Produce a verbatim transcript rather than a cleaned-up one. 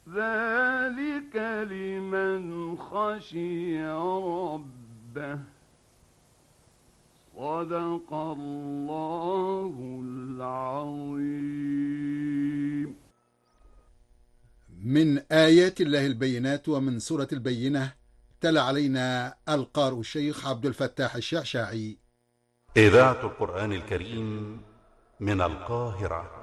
ذلك لمن خشي ربه. صدق الله العظيم. من آيات الله البينات ومن سورة البينة. تلا علينا القارئ الشيخ عبد الفتاح الشعشاعي. إذاعة القرآن الكريم من القاهرة.